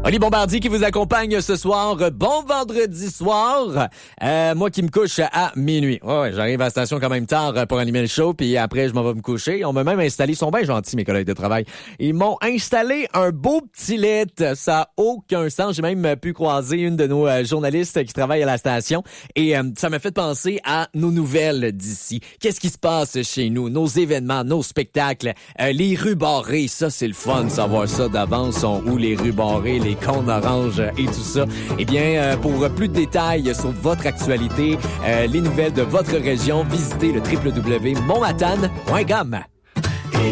Oli Bombardier qui vous accompagne ce soir. Bon vendredi soir. Moi qui me couche à minuit. Ouais, j'arrive à la station quand même tard pour animer le show, puis après je m'en vais me coucher. On m'a même installé, ils sont bien gentils mes collègues de travail. Ils m'ont installé un beau petit lit. Ça a aucun sens. J'ai même pu croiser une de nos journalistes qui travaille à la station et ça m'a fait penser à nos nouvelles d'ici. Qu'est-ce qui se passe chez nous? Nos événements, nos spectacles, les rues barrées. Ça, c'est le fun de savoir ça d'avance. Sont où les rues barrées, les cônes oranges et tout ça. Eh bien, pour plus de détails sur votre actualité, les nouvelles de votre région, visitez le www.montmatane.com.